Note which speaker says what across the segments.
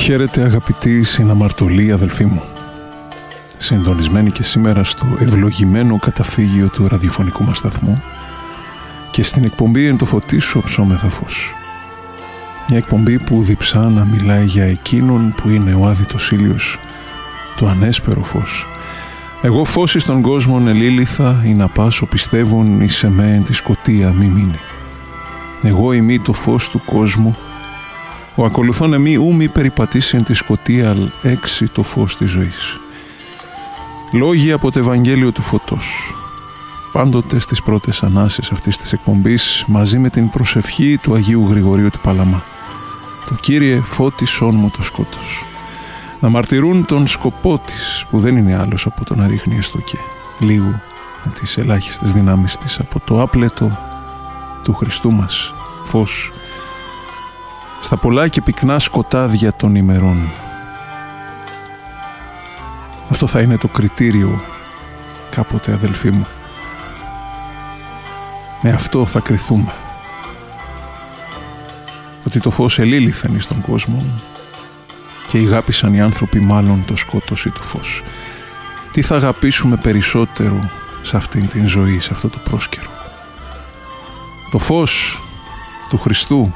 Speaker 1: Χαίρετε αγαπητοί συναμαρτωλοί αδελφοί μου, συντονισμένοι και σήμερα στο ευλογημένο καταφύγιο του ραδιοφωνικού μας σταθμού και στην εκπομπή «Εν το φωτί σου οψόμεθα φως». Μια εκπομπή που διψά να μιλάει για εκείνον που είναι ο άδειτος ήλιος, το ανέσπερο φως. Εγώ φως εις τον κόσμον ελήλυθα, ή να πάσω πιστεύουν εις εμέν τη σκοτία μη μείνει. Εγώ ημί το φως του κόσμου, ο ακολουθών εμεί ου μη περιπατήσει εν τη σκοτία, αλ έξι το φως της ζωής. Λόγοι από το Ευαγγέλιο του Φωτός. Πάντοτε στις πρώτες ανάσεις αυτής της εκπομπής, μαζί με την προσευχή του Αγίου Γρηγορίου του Παλαμά. Το Κύριε φώτισόν μου το σκότος. Να μαρτυρούν τον σκοπό της, που δεν είναι άλλος από το να ρίχνει έστω και λίγο με τις ελάχιστες δυνάμεις της από το άπλετο του Χριστού μας φως στα πολλά και πυκνά σκοτάδια των ημερών. Αυτό θα είναι το κριτήριο κάποτε, αδελφοί μου. Με αυτό θα κριθούμε. Ότι το φως ελήλυθεν εις τον κόσμο και αγάπησαν οι άνθρωποι μάλλον το σκότος ή το φως. Τι θα αγαπήσουμε περισσότερο σε αυτήν την ζωή, σε αυτό το πρόσκαιρο? Το φως του Χριστού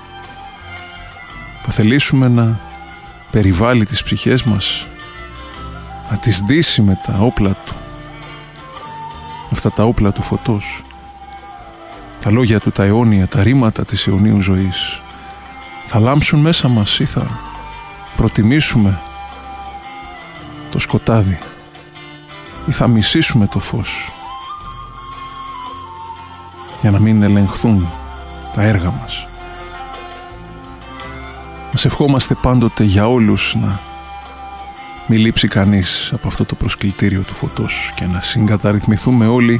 Speaker 1: θα θελήσουμε να περιβάλλει τις ψυχές μας, να τις ντύσει με τα όπλα του, αυτά τα όπλα του φωτός, τα λόγια του τα αιώνια, τα ρήματα της αιωνίου ζωής. Θα λάμψουν μέσα μας ή θα προτιμήσουμε το σκοτάδι ή θα μισήσουμε το φως για να μην ελεγχθούν τα έργα μας. Μας ευχόμαστε πάντοτε για όλους να μην λείψει κανείς από αυτό το προσκλητήριο του φωτός και να συγκαταρρυθμηθούμε όλοι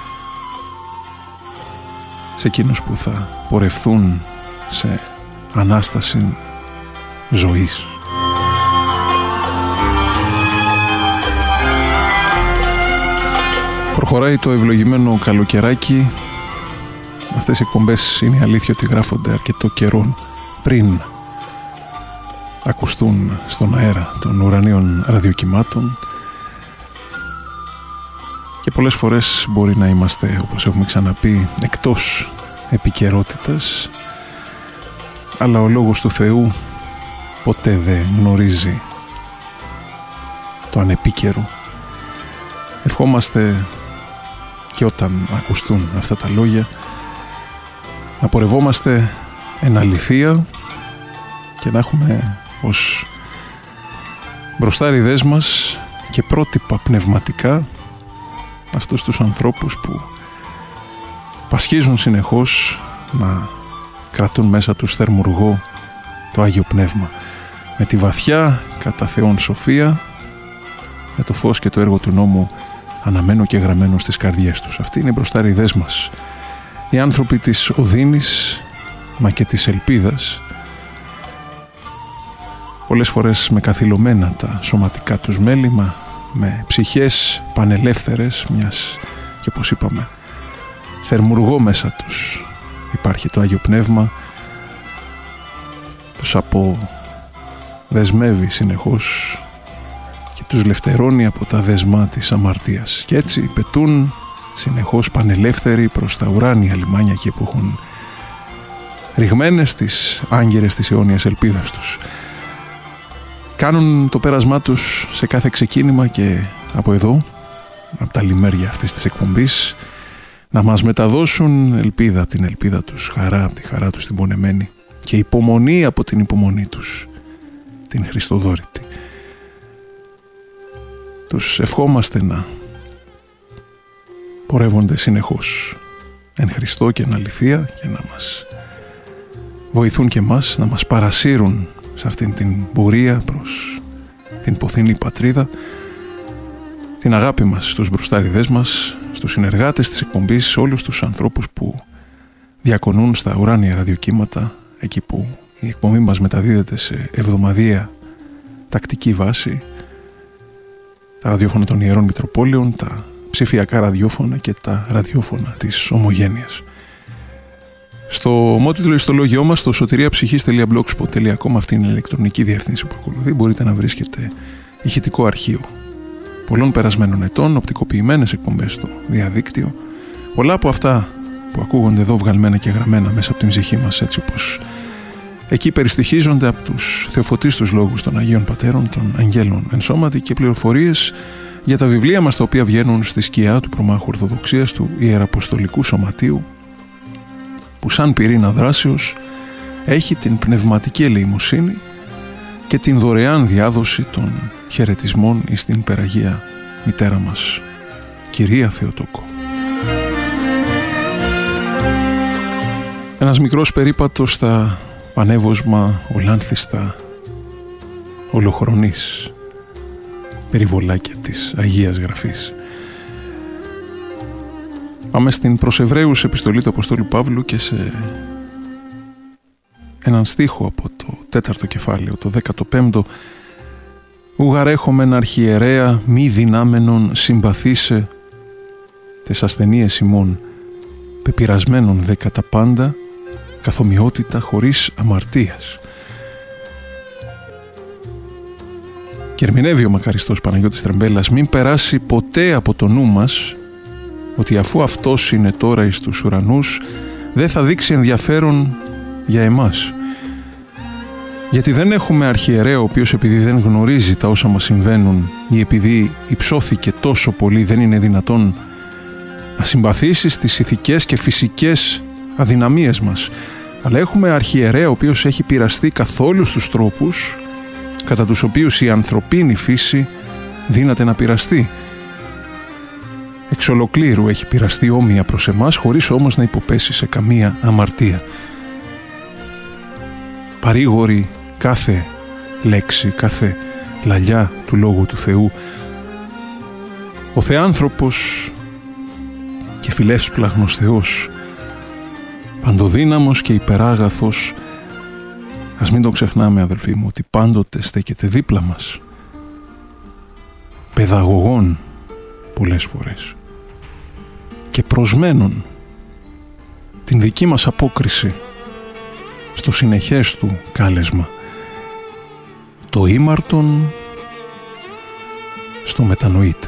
Speaker 1: σε εκείνους που θα πορευθούν σε Ανάσταση ζωής. Προχωράει το ευλογημένο καλοκαιράκι. Αυτές οι εκπομπές είναι αλήθεια ότι γράφονται αρκετό καιρό πριν ακουστούν στον αέρα των ουρανίων ραδιοκυμάτων και πολλές φορές μπορεί να είμαστε, όπως έχουμε ξαναπεί, εκτός επικαιρότητας, αλλά ο Λόγος του Θεού ποτέ δεν γνωρίζει το ανεπίκαιρο. Ευχόμαστε και όταν ακουστούν αυτά τα λόγια να πορευόμαστε εν αληθεία και να έχουμε ως μπροστάριδές μας και πρότυπα πνευματικά αυτούς τους ανθρώπους που πασχίζουν συνεχώς να κρατούν μέσα τους θερμουργό το Άγιο Πνεύμα με τη βαθιά κατά Θεόν σοφία, με το φως και το έργο του νόμου αναμένο και γραμμένο στις καρδιές τους. Αυτοί είναι οι μπροστάριδές μας, οι άνθρωποι της οδύνης μα και της ελπίδας, πολλές φορές με καθυλωμένα τα σωματικά τους μέλημα, με ψυχές πανελεύθερες, μιας και όπως είπαμε θερμουργό μέσα τους υπάρχει το Άγιο Πνεύμα, τους αποδεσμεύει συνεχώς και τους λευτερώνει από τα δεσμά της αμαρτίας και έτσι πετούν συνεχώς πανελεύθεροι προς τα ουράνια λιμάνια εκεί που έχουν ρηγμένες τις άγκυρες της αιώνιας ελπίδας τους. Κάνουν το πέρασμά τους σε κάθε ξεκίνημα και από εδώ, από τα λιμέρια αυτής της εκπομπής, να μας μεταδώσουν ελπίδα από την ελπίδα τους, χαρά από τη χαρά τους την πονεμένη και υπομονή από την υπομονή τους, την Χριστοδόρητη. Τους ευχόμαστε να πορεύονται συνεχώς εν Χριστώ και εν αληθεία και να μας βοηθούν και μας, να μας παρασύρουν σε αυτήν την πορεία προς την ποθήνη πατρίδα, την αγάπη μας στους μπροστάριδές μας, στους συνεργάτες της εκπομπής, όλους τους ανθρώπους που διακονούν στα ουράνια ραδιοκύματα, εκεί που η εκπομπή μας μεταδίδεται σε εβδομαδιαία τακτική βάση, τα ραδιόφωνα των Ιερών Μητροπόλεων, τα ψηφιακά ραδιόφωνα και τα ραδιόφωνα της Ομογένειας. Στο ομότιτλο ιστολόγιό μας, στο sotiriaψυχής.blogspot.com, αυτή είναι η ηλεκτρονική διεύθυνση που ακολουθεί, μπορείτε να βρίσκετε ηχητικό αρχείο πολλών περασμένων ετών, οπτικοποιημένες εκπομπές στο διαδίκτυο. Πολλά από αυτά που ακούγονται εδώ βγαλμένα και γραμμένα μέσα από την ψυχή μας, έτσι όπως εκεί περιστοιχίζονται από τους θεοφωτίστους λόγους των Αγίων Πατέρων, των Αγγέλων ενσώματι, και πληροφορίες για τα βιβλία μας τα οποία βγαίνουν στη σκιά του προμάχου Ορθοδοξίας, του Ιεραποστολικού Σωματείου, που σαν πυρήνα δράσεως έχει την πνευματική ελεημοσύνη και την δωρεάν διάδοση των χαιρετισμών εις την Περαγία Μητέρα μας, Κυρία Θεοτόκο. Ένας μικρός περίπατος στα πανεύωσμα ολάνθιστα ολοχρονής περιβολάκια της Αγίας Γραφής. Πάμε στην προς Εβραίους επιστολή του Αποστόλου Παύλου και σε έναν στίχο από το 4ο κεφάλαιο, το 15ο. «Ουγαρ έχομεν αρχιερέα μη δυνάμενον συμπαθήσε τες ασθενείες ημών, πεπειρασμένον δε κατά πάντα, καθομοιότητα χωρίς αμαρτίας». Και ερμηνεύει ο μακαριστός Παναγιώτης Τρεμπέλας, μην περάσει ποτέ από το νου μας ότι αφού αυτός είναι τώρα εις τους ουρανούς, δεν θα δείξει ενδιαφέρον για εμάς. Γιατί δεν έχουμε αρχιερέα ο οποίος, επειδή δεν γνωρίζει τα όσα μας συμβαίνουν ή επειδή υψώθηκε τόσο πολύ, δεν είναι δυνατόν να συμπαθήσει στις ηθικές και φυσικές αδυναμίες μας. Αλλά έχουμε αρχιερέα ο οποίος έχει πειραστεί καθ' όλους τους τρόπους κατά τους οποίους η ανθρωπίνη φύση δύναται να πειραστεί. Εξ ολοκλήρου έχει πειραστεί όμοια προς εμάς, χωρίς όμως να υποπέσει σε καμία αμαρτία. Παρήγορη κάθε λέξη, κάθε λαλιά του Λόγου του Θεού. Ο Θεάνθρωπος και φιλεύσπλαγνος Θεός, παντοδύναμος και υπεράγαθος, ας μην το ξεχνάμε αδελφοί μου, ότι πάντοτε στέκεται δίπλα μας, παιδαγωγών πολλές φορές και προσμένων την δική μας απόκριση στο συνεχές του κάλεσμα, το ήμαρτον στο μετανοείτε.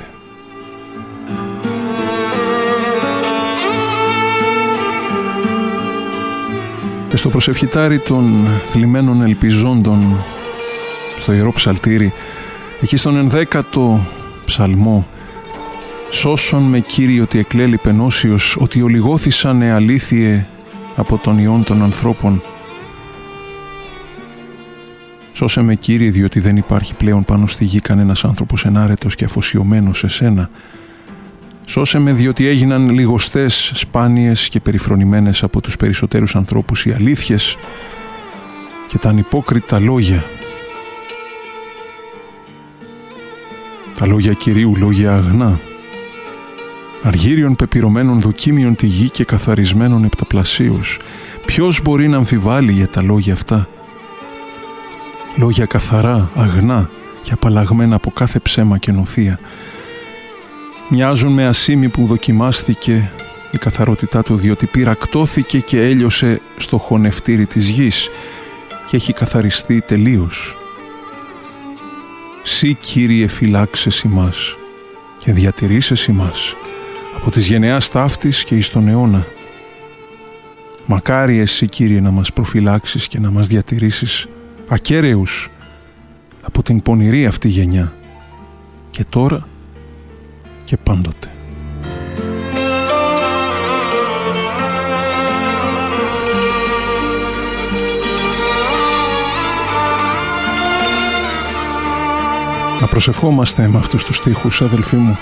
Speaker 1: Και στο προσευχητάρι των θλιμμένων ελπιζόντων, στο Ιερό Ψαλτήρι, εκεί στον 11ο ψαλμό, «Σώσον με Κύριε ότι εκλέλει πενώσιος, ότι ολιγώθησανε αλήθειε από τον ιόν των ανθρώπων». Σώσε με Κύριε, διότι δεν υπάρχει πλέον πάνω στη γη κανένας άνθρωπος ενάρετος και αφοσιωμένος σε σένα. Σώσε με, διότι έγιναν λιγοστές, σπάνιες και περιφρονημένες από τους περισσότερους ανθρώπους οι αλήθειες και τα ανυπόκριτα λόγια. Τα λόγια Κυρίου, λόγια αγνά, αργύριων πεπυρωμένων δοκίμιων τη γη και καθαρισμένων επταπλασίως. Ποιος μπορεί να αμφιβάλλει για τα λόγια αυτά? Λόγια καθαρά, αγνά και απαλλαγμένα από κάθε ψέμα και νοθεία. Μοιάζουν με ασίμι που δοκιμάστηκε η καθαρότητά του, διότι πυρακτώθηκε και έλειωσε στο χωνευτήρι της γης και έχει καθαριστεί τελείως. Συ, Κύριε, φυλάξες ημάς και διατηρήσες ημάς από της γενεάς ταύτης και εις τον αιώνα. Μακάρι εσύ, Κύριε, να μας προφυλάξεις και να μας διατηρήσεις ακέραιους από την πονηρή αυτή γενιά, και τώρα και πάντοτε. Να προσευχόμαστε με αυτούς τους στίχους, αδελφοί μου.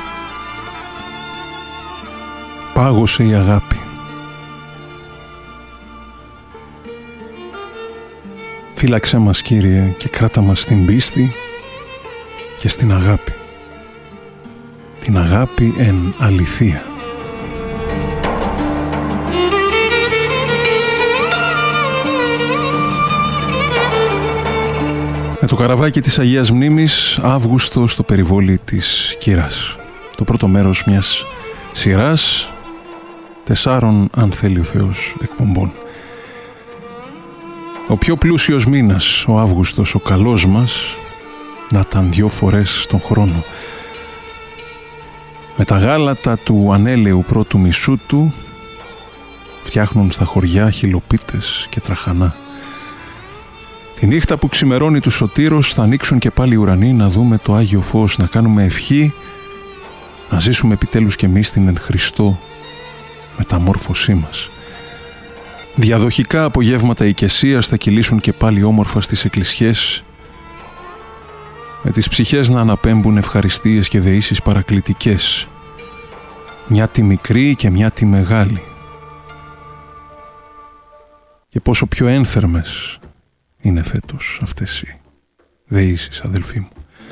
Speaker 1: Πάγωσε η αγάπη. Φύλαξέ μας, Κύριε, και κράτα μας στην πίστη και στην αγάπη. Την αγάπη εν αληθεία. Με το καραβάκι της Αγίας Μνήμης, Αύγουστο στο περιβόλι της Κύρας. Το πρώτο μέρος μιας σειράς 4, αν θέλει ο Θεός, εκπομπών. Ο πιο πλούσιος μήνας, ο Αύγουστος, ο καλός μας, να ήταν 2 φορές τον χρόνο. Με τα γάλατα του ανέλαιου πρώτου μισού του φτιάχνουν στα χωριά χιλοπίτες και τραχανά. Τη νύχτα που ξημερώνει του Σωτήρος θα ανοίξουν και πάλι οι ουρανοί να δούμε το Άγιο Φως, να κάνουμε ευχή, να ζήσουμε επιτέλους και εμείς την εν Χριστώ μεταμόρφωσή μας. Διαδοχικά απογεύματα οικεσίας θα κυλήσουν και πάλι όμορφα στις εκκλησιές, με τις ψυχές να αναπέμπουν ευχαριστίες και δεήσεις παρακλητικές, μια τη μικρή και μια τη μεγάλη. Και πόσο πιο ένθερμες είναι φέτος αυτές οι δεήσεις, αδελφοί μου.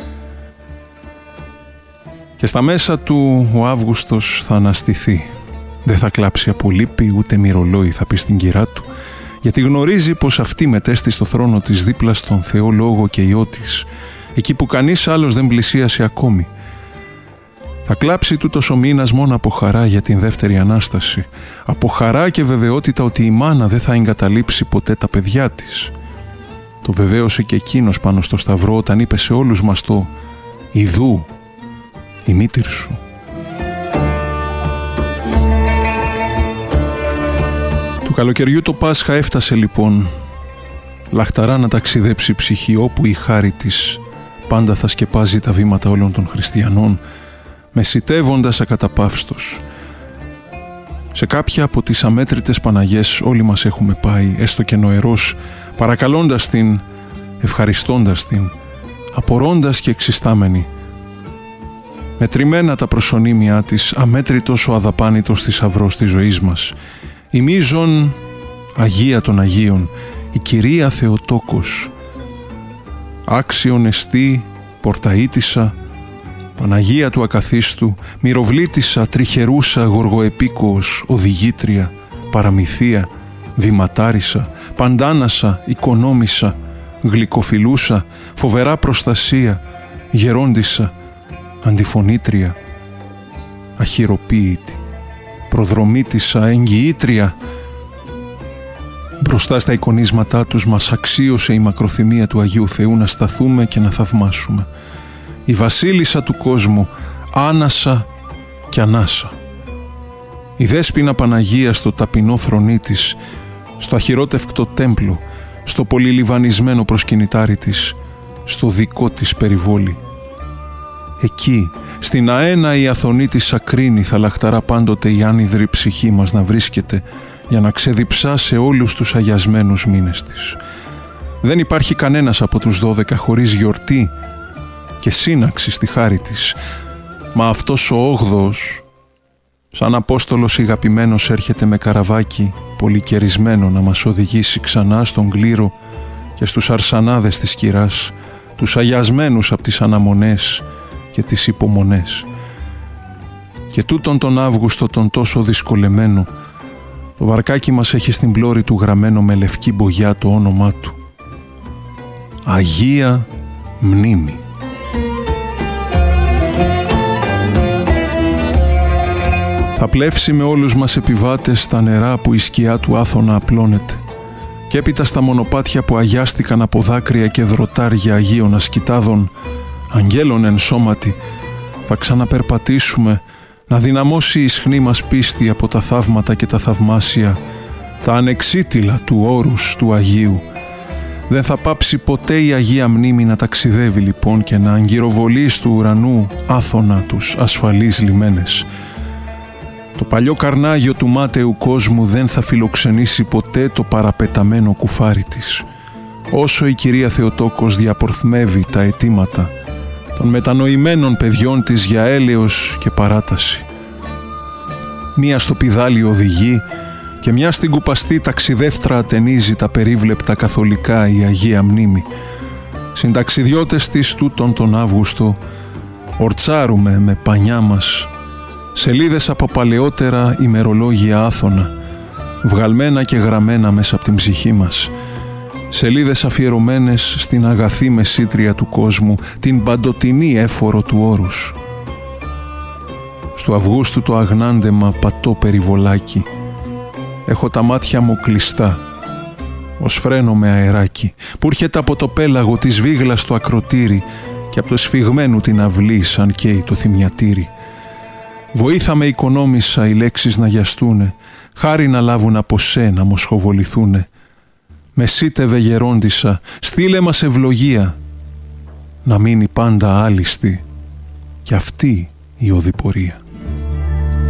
Speaker 1: Και στα μέσα του ο Αύγουστος θα αναστηθεί. Δεν θα κλάψει από λύπη ούτε μυρολόι, θα πει στην κυρά του, γιατί γνωρίζει πως αυτή μετέστη στο θρόνο της δίπλα στον Θεό Λόγο και Υιό της, εκεί που κανείς άλλος δεν πλησίασε ακόμη. Θα κλάψει τούτος ο μήνας μόνο από χαρά για την δεύτερη Ανάσταση, από χαρά και βεβαιότητα ότι η μάνα δεν θα εγκαταλείψει ποτέ τα παιδιά της. Το βεβαίωσε και εκείνος πάνω στο σταυρό όταν είπε σε όλους μας το «Ιδού, η μήτηρ σου». Του καλοκαιριού το Πάσχα έφτασε λοιπόν, λαχταρά να ταξιδέψει η ψυχή όπου η χάρη της πάντα θα σκεπάζει τα βήματα όλων των χριστιανών, μεσιτεύοντας ακαταπαύστος. Σε κάποια από τις αμέτρητες Παναγιές όλοι μας έχουμε πάει, έστω και νοερός, παρακαλώντας την, ευχαριστώντας την, απορώντας και εξιστάμενοι. Μετρημένα τα προσωνύμια της, αμέτρητος ο αδαπάνητος θησαυρός της ζωής μας. Η μείζων Αγία των Αγίων, η Κυρία Θεοτόκος, άξιον εστί, πορταΐτισσα, Παναγία του Ακαθίστου, μυροβλήτισσα, τριχερούσα, γοργοεπίκοος, οδηγήτρια, παραμυθία, βηματάρισα, παντάνασα, οικονόμησα, γλυκοφιλούσα, φοβερά προστασία, γερόντισσα, αντιφωνήτρια, αχυροποίητη, προδρομήτισσα, εγγυήτρια. Μπροστά στα εικονίσματά τους μας αξίωσε η μακροθυμία του Αγίου Θεού να σταθούμε και να θαυμάσουμε. Η βασίλισσα του κόσμου, άνασα και ανάσα. Η δέσποινα Παναγία στο ταπεινό θρονί της, στο αχυρότευκτο τέμπλο, στο πολυλιβανισμένο προσκυνητάρι της, στο δικό της περιβόλι. Εκεί, στην αέναη αθωνή της ακρίνη, θα λαχταρά πάντοτε η άνυδρη ψυχή μας να βρίσκεται για να ξεδιψά σε όλους τους αγιασμένους μήνες της. Δεν υπάρχει κανένας από τους 12 χωρίς γιορτή και σύναξη στη χάρη της. Μα αυτός ο 8ος, σαν Απόστολος ηγαπημένος, έρχεται με καραβάκι πολυκαιρισμένο να μας οδηγήσει ξανά στον κλήρο και στους αρσανάδες της κυράς, τους αγιασμένους από τις αναμονές και τις υπομονές. Και τούτον τον Αύγουστο τον τόσο δυσκολεμένο, το βαρκάκι μας έχει στην πλώρη του γραμμένο με λευκή μπογιά το όνομά του. Αγία Μνήμη. Θα πλεύσει με όλους μας επιβάτες στα νερά που η σκιά του άφωνα απλώνεται, και έπειτα στα μονοπάτια που αγιάστηκαν από δάκρυα και δρωτάρια Αγίων ασκητάδων, αγγέλων εν σώματι, θα ξαναπερπατήσουμε, να δυναμώσει η ισχνή μας πίστη από τα θαύματα και τα θαυμάσια, τα ανεξίτηλα του όρους του Αγίου. Δεν θα πάψει ποτέ η Αγία Μνήμη να ταξιδεύει λοιπόν και να αγκυροβολεί του ουρανού άθωνα τους ασφαλείς λιμένες. Το παλιό καρνάγιο του μάταιου κόσμου δεν θα φιλοξενήσει ποτέ το παραπεταμένο κουφάρι της, όσο η Κυρία Θεοτόκος διαπορθμεύει τα αιτήματα των μετανοημένων παιδιών της για έλεος και παράταση. Μία στο πηδάλι οδηγεί και μια στην κουπαστή ταξιδεύτρα ατενίζει τα περίβλεπτα καθολικά η Αγία Μνήμη. Συνταξιδιώτες της τούτον τον Αύγουστο ορτσάρουμε με πανιά μας σελίδες από παλαιότερα ημερολόγια άθωνα, βγαλμένα και γραμμένα μέσα από την ψυχή μας, σελίδες αφιερωμένες στην αγαθή μεσήτρια του κόσμου, την παντοτινή έφορο του όρους. Στου Αυγούστου το αγνάντεμα πατώ περιβολάκι, έχω τα μάτια μου κλειστά ως φρένο με αεράκι που έρχεται από το πέλαγο της βίγλας στο ακροτήρι και από το σφιγμένου την αυλή σαν καίει το θυμιατήρι. Βοήθα με οικονόμησα οι λέξεις να γιαστούνε, χάρη να λάβουν από σένα μοσχοβοληθούνε. Μεσίτευε γερόντισσα, στείλε μας ευλογία, να μείνει πάντα άλιστη κι αυτή η οδηπορία.